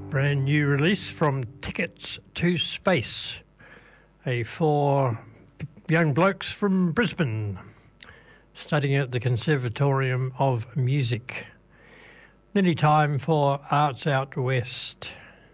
Brand new release from Tickets to Space, 4 young blokes from Brisbane studying at the Conservatorium of Music. Nearly time for Arts Out West.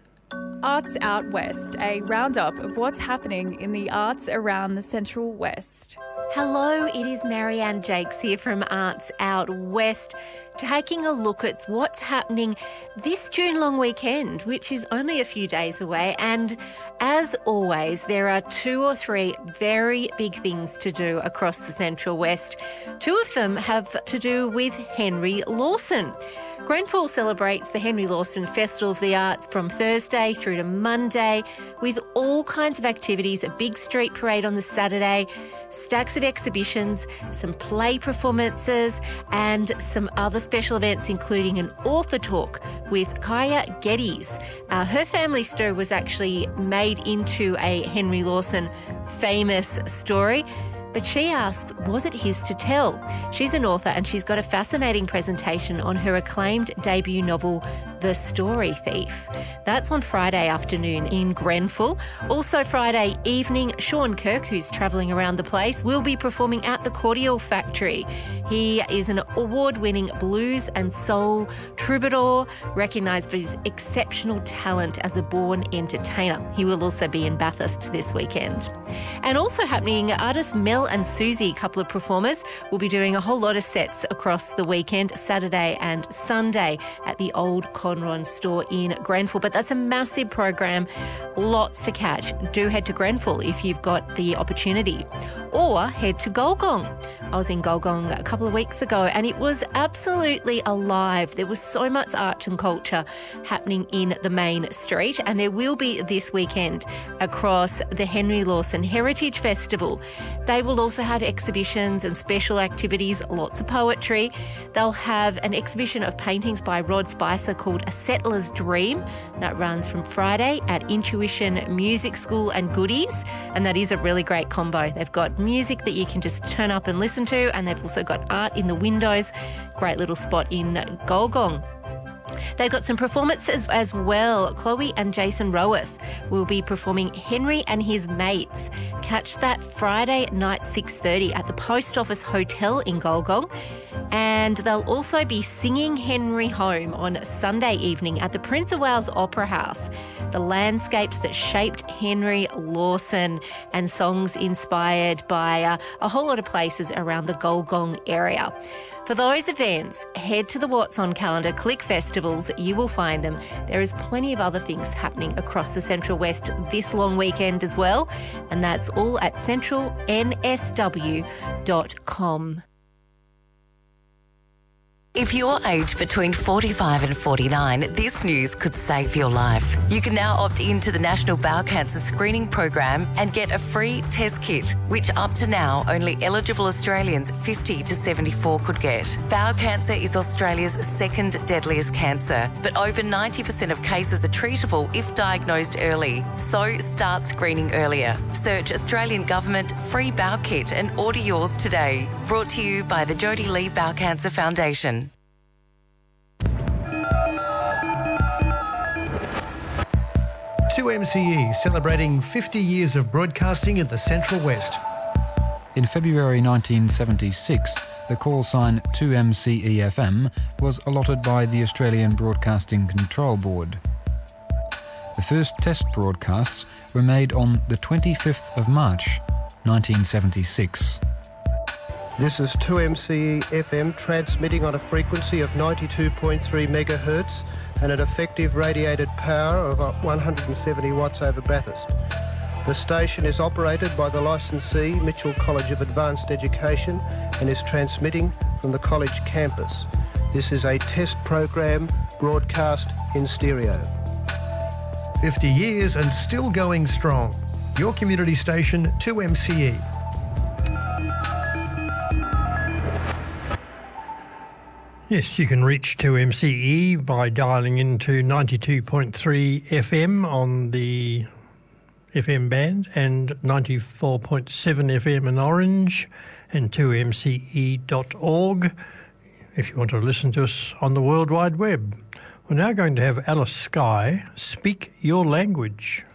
Arts Out West, a roundup of what's happening in the arts around the Central West. Hello, it is Marianne Jakes here from Arts Out West, taking a look at what's happening this June long weekend, which is only a few days away. And as always, there are 2 or 3 very big things to do across the Central West. 2 of them have to do with Henry Lawson. Grenfell celebrates the Henry Lawson Festival of the Arts from Thursday through to Monday with all kinds of activities, a big street parade on the Saturday, stacks of exhibitions, some play performances and some other special events including an author talk with Kaya Geddes. Her family story was actually made into a Henry Lawson famous story. But she asks, was it his to tell? She's an author and she's got a fascinating presentation on her acclaimed debut novel, The Story Thief. That's on Friday afternoon in Grenfell. Also Friday evening, Sean Kirk, who's travelling around the place, will be performing at the Cordial Factory. He is an award-winning blues and soul troubadour, recognised for his exceptional talent as a born entertainer. He will also be in Bathurst this weekend. And also happening, artists Mel and Susie, a couple of performers, will be doing a whole lot of sets across the weekend, Saturday and Sunday at the Old Conron store in Grenfell. But that's a massive program, lots to catch. Do head to Grenfell if you've got the opportunity, or head to Golgong. I was in Golgong a couple of weeks ago and it was absolutely alive. There was so much art and culture happening in the main street, and there will be this weekend across the Henry Lawson Heritage Festival. They will also have exhibitions and special activities, lots of poetry. They'll have an exhibition of paintings by Rod Spicer called A Settler's Dream. That runs from Friday at Intuition Music School and Goodies, and that is a really great combo. They've got music that you can just turn up and listen to, and they've also got art in the windows. Great little spot in Golgong. They've got some performances as well. Chloe and Jason Roworth will be performing Henry and His Mates. Catch that Friday night 6:30 at the Post Office Hotel in Golgong. And they'll also be singing Henry home on Sunday evening at the Prince of Wales Opera House. The landscapes that shaped Henry Lawson and songs inspired by a whole lot of places around the Golgong area. For those events, head to the What's On calendar, click festivals, you will find them. There is plenty of other things happening across the Central West this long weekend as well, and that's all at centralnsw.com. If you're aged between 45 and 49, this news could save your life. You can now opt into the National Bowel Cancer Screening Program and get a free test kit, which up to now only eligible Australians 50 to 74 could get. Bowel cancer is Australia's second deadliest cancer, but over 90% of cases are treatable if diagnosed early. So start screening earlier. Search Australian Government Free Bowel Kit and order yours today. Brought to you by the Jodie Lee Bowel Cancer Foundation. 2MCE celebrating 50 years of broadcasting in the Central West. In February 1976, the call sign 2MCE-FM was allotted by the Australian Broadcasting Control Board. The first test broadcasts were made on the 25th of March, 1976. This is 2MCE-FM transmitting on a frequency of 92.3 megahertz and an effective radiated power of 170 watts over Bathurst. The station is operated by the licensee Mitchell College of Advanced Education and is transmitting from the college campus. This is a test program broadcast in stereo. 50 years and still going strong. Your community station, 2MCE. Yes, you can reach 2MCE by dialing into 92.3 FM on the FM band and 94.7 FM in Orange and 2mce.org if you want to listen to us on the World Wide Web. We're now going to have Alice Skye speak your language.